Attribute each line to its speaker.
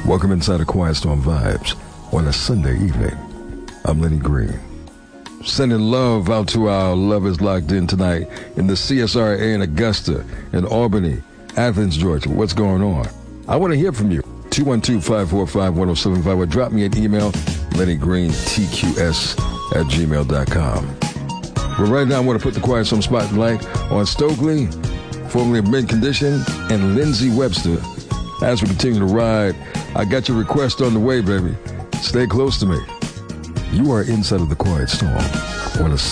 Speaker 1: Welcome inside the Quiet Storm Vibes on a Sunday evening. I'm Lenny Green. Sending love out to our lovers locked in tonight in the CSRA in Augusta, in Albany, Athens, Georgia. What's going on? I want to hear from you. 212-545-1075 or drop me an email, LennyGreenTQS@gmail.com. But right now I want to put the Quiet Storm spotlight on Stokely, formerly of Mint Condition, and Lindsey Webster. As we continue to ride, I got your request on the way, baby. Stay close to me. You are inside of the Quiet Storm on a